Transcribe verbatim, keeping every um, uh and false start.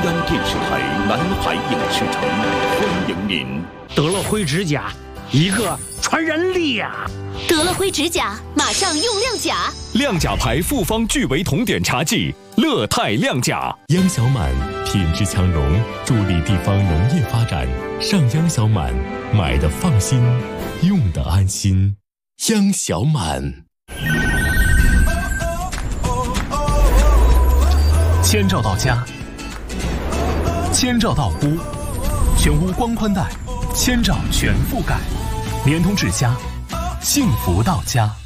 央电视台南海影视城欢迎您。 得了灰指甲，一个传染力啊！ 得了灰指甲，马上用亮甲。 亮甲牌复方聚维酮碘茶剂，乐泰亮甲。 央小满品质强农，助力地方农业发展。上央小满，买的放心，用的安心。央小满。 千兆到家，千兆到屋，全屋光宽带，千兆全覆盖，联通至家，幸福到家。